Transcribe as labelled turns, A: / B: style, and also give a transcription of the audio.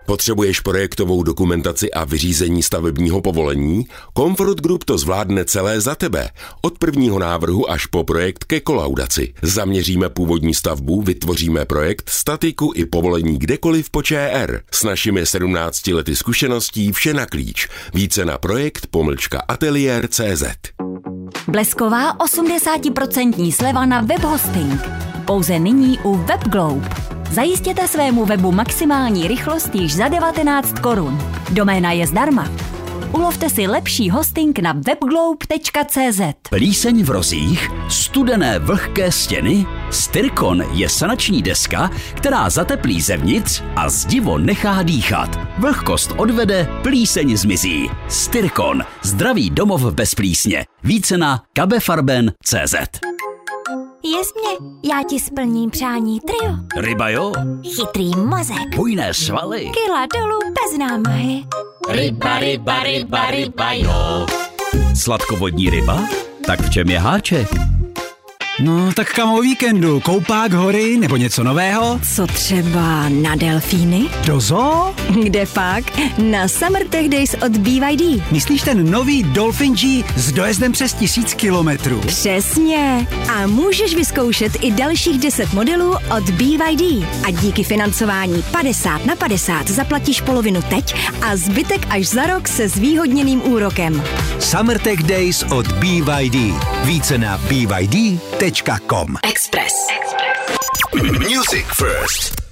A: Potřebuješ projektovou dokumentaci a vyřízení stavebního povolení? Comfort Group to zvládne celé za tebe. Od prvního návrhu až po projekt ke kolaudaci. Zaměříme původní stavbu, vytvoříme projekt, statiku i povolení kdekoliv po ČR. S našimi 17 lety zkušeností vše na klíč. Více na projekt-ateliér.cz.
B: Blesková 80% sleva na webhosting. Pouze nyní u WebGlobe. Zajistěte svému webu maximální rychlost již za 19 korun. Doména je zdarma. Ulovte si lepší hosting na webglobe.cz.
C: Plíseň v rozích, studené vlhké stěny, Styrkon je sanační deska, která zateplí zevnitř a zdivo nechá dýchat. Vlhkost odvede, plíseň zmizí. Styrkon, zdravý domov bez plísně. Více na kabefarben.cz.
D: Jez mě, já ti splním přání trio.
C: Ryba jo,
D: Chytrý mozek,
C: bujné svaly.
D: kila dolů bez námahy.
C: Ryba, ryba, ryba, ryba jo. Sladkovodní ryba? Tak v čem je háček?
E: No, tak kam o víkendu? Koupák, hory nebo něco nového?
B: Co třeba na delfíny?
E: Do zoo?
B: Kde pak? Na Summer Tech Days od BYD.
E: Myslíš ten nový Dolphin G s dojezdem přes 1000 kilometrů?
B: Přesně. A můžeš vyzkoušet i dalších 10 modelů od BYD. A díky financování 50/50 zaplatíš polovinu teď a zbytek až za rok se zvýhodněným úrokem.
F: Summer Tech Days od BYD. Více na byd.com.
B: Express.
F: Music First.